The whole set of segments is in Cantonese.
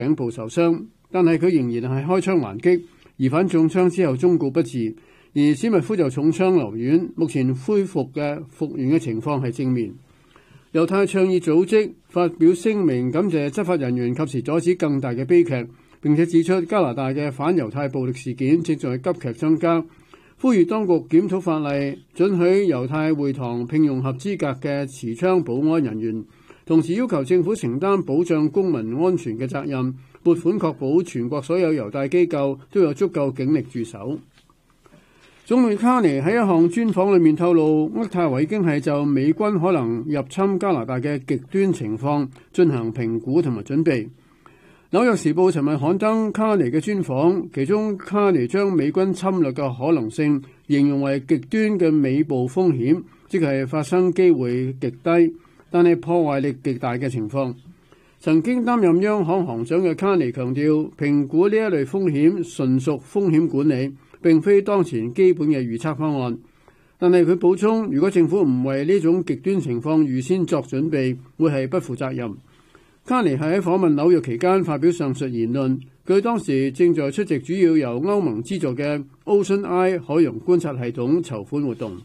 頸部受傷，但係佢仍然係開槍還擊，疑犯中槍之後終告不治。而史密夫就重傷留院，目前復原嘅情況係正面。猶太倡議組織發表聲明，感謝執法人員及時阻止更大嘅悲劇，並且指出加拿大嘅反猶太暴力事件正在急劇增加，呼籲當局檢討法例，准許猶太會堂聘用合資格嘅持槍保安人員，同時要求政府承擔保障公民安全嘅責任，撥款確保全國所有猶太機構都有足夠警力駐守。總理卡尼喺一項專訪裏面透露，渥太華已經係就美軍可能入侵加拿大嘅極端情況進行評估同埋準備。紐約時報尋日刊登卡尼嘅專訪，其中卡尼將美軍侵略嘅可能性形容為極端嘅尾部風險，即係發生機會極低，但係破壞力極大嘅情況。曾經擔任央行行長嘅卡尼強調，評估呢一類風險純屬風險管理，並非當前基本嘅預測方案。但係佢補充，如果政府唔為呢種極端情況預先作準備，會係不負責任。卡尼係喺訪問紐約期間發表上述言論，佢當時正在出席主要由歐盟資助嘅 Ocean Eye 海洋觀察系統籌款活動。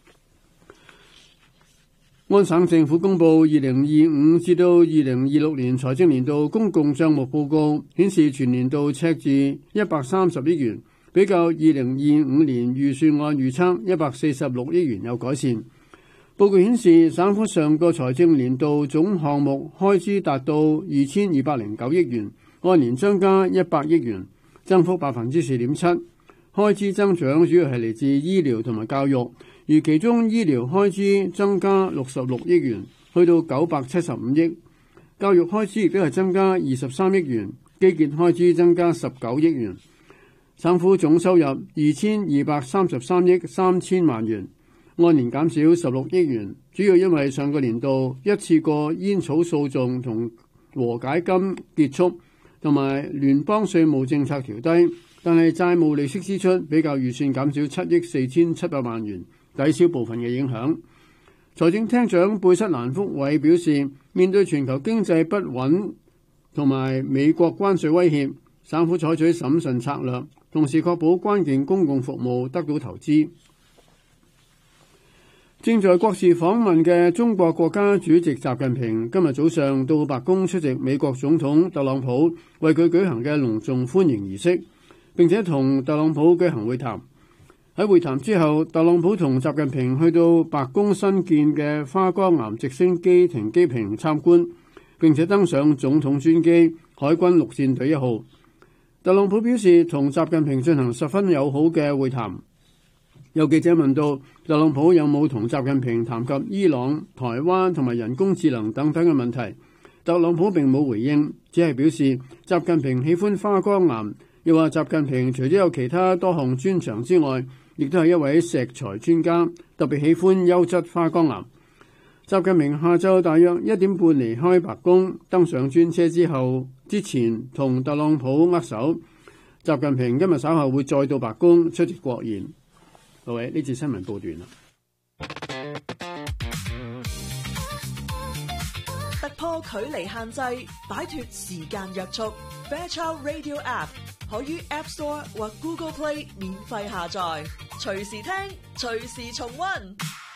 安省政府公布2025至到2026年財政年度公共帳目報告，顯示全年度赤字130億元，比較2025年預算案預測146億元有改善。報告顯示，省府上個財政年度總項目開支達到2209億元，按年增加100億元，增幅4.7%。開支增長主要係嚟自醫療同埋教育，而其中醫療開支增加66億元，去到975億；教育開支亦都係增加23億元，基建開支增加19億元。省府總收入2233億3000萬元，按年減少16億元，主要因為上個年度一次過煙草訴訟同和解金結束，同埋聯邦稅務政策調低，但係債務利息支出比較預算減少7億4700萬元，抵消部分嘅影響。財政廳長貝瑟蘭福韋表示，面對全球經濟不穩同埋美國關稅威脅，省府採取審慎策略，同時確保關鍵公共服務得到投資。正在國事訪問嘅中國國家主席習近平今日早上到白宮出席美國總統特朗普為佢舉行嘅隆重歡迎儀式，並且同特朗普舉行會談。喺會談之後，特朗普同習近平去到白宮新建嘅花崗岩直升機停機坪參觀，並且登上總統專機海軍陸戰隊1號。特朗普表示同習近平進行十分友好嘅會談。有記者問到特朗普有冇同習近平談及伊朗、台灣同埋人工智能等等嘅問題，特朗普並冇回應，只係表示習近平喜歡花崗岩，又話習近平除咗有其他多項專長之外，亦都係一位石材專家，特別喜歡優質花崗岩。習近平下晝大約1點半離開白宮，登上專車之前同特朗普握手。習近平今日稍後會再到白宮出席國宴。各位，呢次新聞報段啦。 突破距離限制，擺脫時間約束。Fairchild Radio App 可於 App Store 或 Google Play 免費下載，隨時聽，隨時重溫。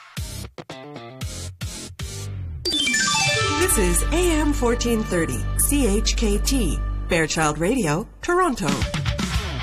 This is AM 1430 CHKT Fairchild Radio, Toronto.